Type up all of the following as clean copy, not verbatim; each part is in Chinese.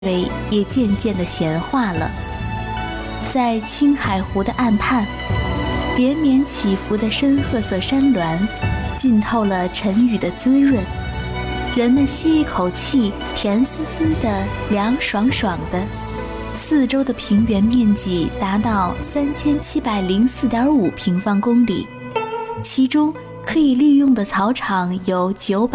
水也渐渐地咸化了。在青海湖的岸畔，连绵起伏的深褐色山峦浸透了晨雨的滋润，人们吸一口气，甜丝丝的，凉爽爽的。四周的平原面积达到3704.5平方公里，其中可以利用的草场有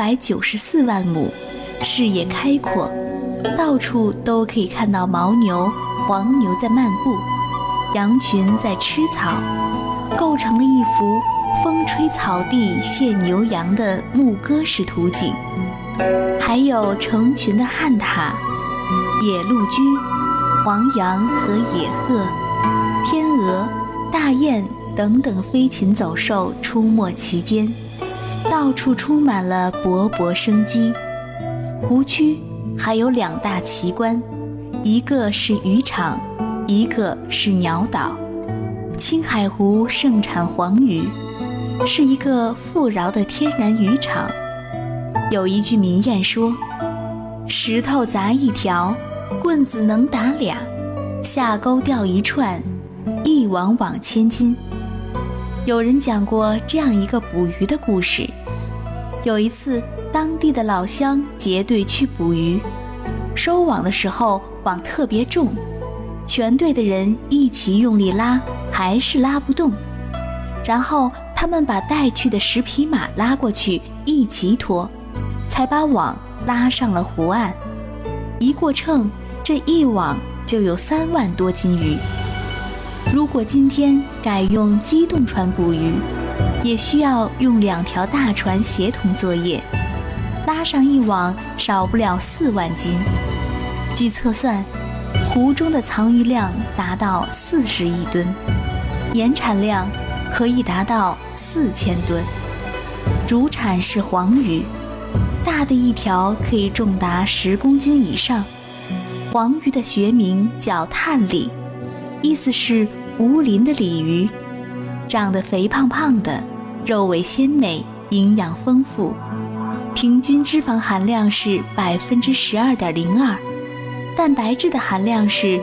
994万亩，视野开阔，到处都可以看到牦牛、黄牛在漫步，羊群在吃草，构成了一幅风吹草低见牛羊的牧歌式图景。还有成群的旱獭、野鹿居、黄羊和野鹤、天鹅、大雁等等飞禽走兽出没其间，到处充满了勃勃生机。湖区还有2大奇观，一个是渔场，一个是鸟岛。青海湖盛产黄鱼，是一个富饶的天然渔场。有一句民谚说，石头砸一条，棍子能打俩，下钩钓一串，一网网千金。有人讲过这样一个捕鱼的故事。有一次，当地的老乡结队去捕鱼，收网的时候网特别重，全队的人一起用力拉，还是拉不动。然后他们把带去的10匹马拉过去，一起拖，才把网拉上了湖岸。一过秤，这一网就有3万多斤鱼。如果今天改用机动船捕鱼，也需要用2条大船协同作业，拉上一网少不了4万斤。据测算，湖中的藏鱼量达到40亿吨，年产量可以达到4000吨。主产是黄鱼，大的一条可以重达10公斤以上。黄鱼的学名叫炭鲤，意思是无鳞的鲤鱼，长得肥胖胖的，肉味鲜美，营养丰富，平均脂肪含量是12.02%，蛋白质的含量是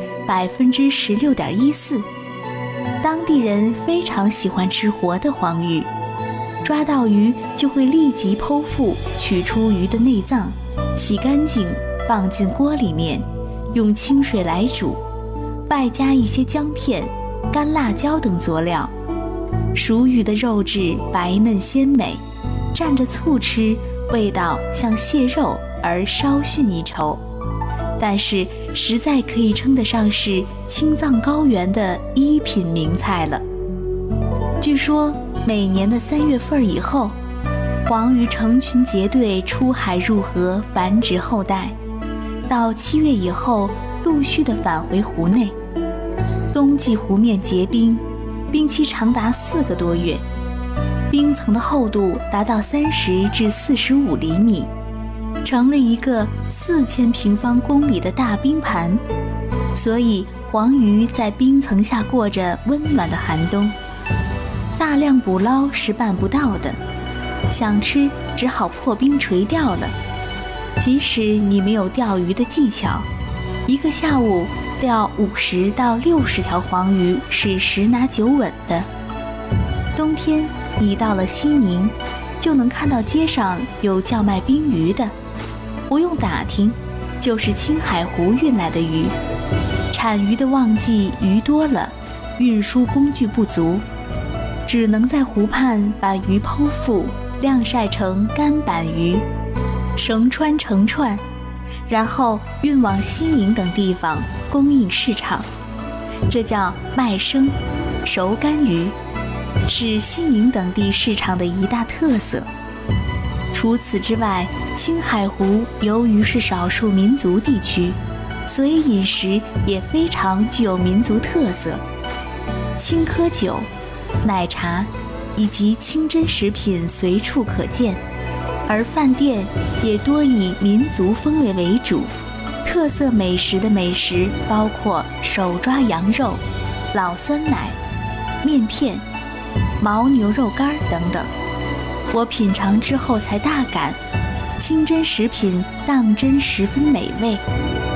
16.14%。当地人非常喜欢吃活的黄鱼，抓到鱼就会立即剖腹，取出鱼的内脏，洗干净，放进锅里面，用清水来煮，外加一些姜片、干辣椒等佐料。熟鱼的肉质白嫩鲜美，蘸着醋吃，味道像蟹肉而稍逊一筹，但是实在可以称得上是青藏高原的1品名菜了。据说每年的3月份以后，黄鱼成群结队出海入河繁殖后代，到7月以后陆续地返回湖内。冬季湖面结冰，冰期长达4个多月，冰层的厚度达到30至45厘米，成了一个4000平方公里的大冰盘。所以黄鱼在冰层下过着温暖的寒冬，大量捕捞是办不到的，想吃只好破冰垂钓了。即使你没有钓鱼的技巧，一个下午钓50到60条黄鱼是十拿九稳的。冬天你到了西宁，就能看到街上有叫卖冰鱼的，不用打听，就是青海湖运来的鱼。产鱼的旺季鱼多了，运输工具不足，只能在湖畔把鱼剖腹，晾晒成干板鱼，绳穿成串，然后运往西宁等地方供应市场。这叫卖生，熟干鱼，是西宁等地市场的一大特色。除此之外，青海湖由于是少数民族地区，所以饮食也非常具有民族特色。青稞酒、奶茶以及清真食品随处可见，而饭店也多以民族风味为主。特色美食的美食包括手抓羊肉、老酸奶、面片、牦牛肉干等等。我品尝之后才大感，清真食品当真十分美味。